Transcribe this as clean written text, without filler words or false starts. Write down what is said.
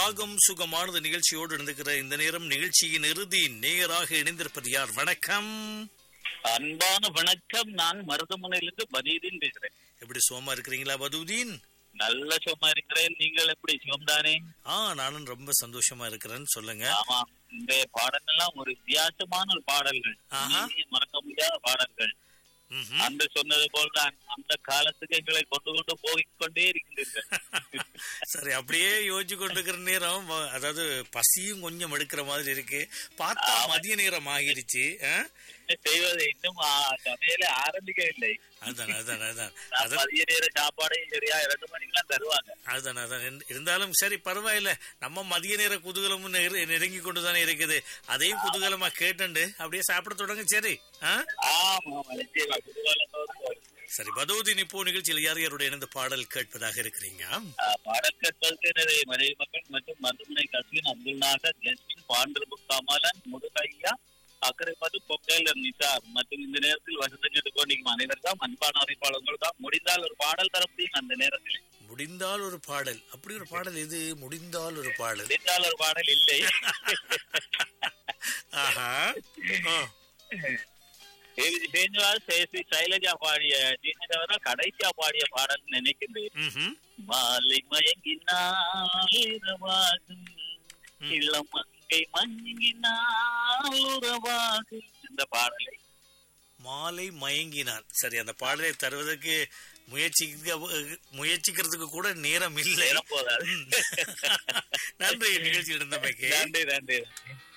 ராகம் சுகமானது நிகழ்ச்சியோடு இருந்திருக்கிற இந்த நேரம் நிகழ்ச்சியின் இறுதி நேராக இணைந்திருப்பது யார்? வணக்கம். அன்பான வணக்கம். நான் மருதமனையிலிருந்து பதீதீன் பேசுறேன். எப்படி சுகமா இருக்கிறீங்களா பதுதீன்? நல்ல சுகமா இருக்கிறேன். நீங்கள் எப்படி சுகம்தானே? நானும் ரொம்ப சந்தோஷமா இருக்கிறேன்னு சொல்லுங்க. ஆமா, இந்த பாடல்கள்லாம் ஒரு வித்தியாசமான ஒரு பாடல்கள், மறக்க முடியாத பாடல்கள். அந்த சொன்னது போல்தான் அந்த காலத்துக்கு எங்களை கொண்டு கொண்டு போய்கொண்டே இருக்கின்றீர்கள். சரி, அப்படியே யோசிச்சு கொண்டிருக்கிற நேரம், அதாவது பசியும் கொஞ்சம் எடுக்கிற மாதிரி இருக்கு. பார்த்தா மதிய நேரம் ஆகிடுச்சு. செய்வது இன்னும் சமையல ஆரம்பிக்கவில்லை. மதிய நேர சாப்பாடையும் சரியா 2 மணிக்கெல்லாம் தருவாங்க. அதான் இருந்தாலும் சரி, பரவாயில்ல. நம்ம மதிய நேர குதூகலமும் நெருங்கி கொண்டுதானே இருக்குது. அதையும் குதூகலமா கேட்டு அப்படியே சாப்பிட தொடங்க. சரி. சரி பதூதீன், இப்போ நிகழ்ச்சியில் யார் யாருடைய இணைந்த பாடல் கேட்பதாக இருக்கிறீங்க? பாடல் கேட்பதற்கு மனைவி மக்கள் மற்றும் மருதுமனை Qazvin, Abdul Nassar, Jasmine, Pander Kamalan, முதுகையா, அக்கரைப்பது, பொக்கையில் Nisar மற்றும் இந்த நேரத்தில் வசதி கேட்டுக்கொண்டிருக்கும் அனைவருக்கும் அன்பான அறிவிப்பாளர்கள் தான். முடிந்தால் ஒரு பாடல் தர முடியும் அந்த நேரத்தில். முடிந்தால் ஒரு பாடல்? அப்படி ஒரு பாடல் எது? முடிந்தால் ஒரு பாடல்? முடிந்தால் ஒரு பாடல் இல்லை. சைலஜா பாடிய தவிர கடைசியா பாடிய பாடல் நினைக்கின்றேன். மாலை மயங்கினாலும் இளம் மங்கை மயங்கினாலும் இந்த பாடலை. மாலை மயங்கினான். சரி, அந்த பாடலை தருவதற்கு முயற்சிக்கிறதுக்கு கூட நேரம் இல்லை. போதாது. நன்றி நிகழ்ச்சி இருந்தமைக்கு. நன்றி.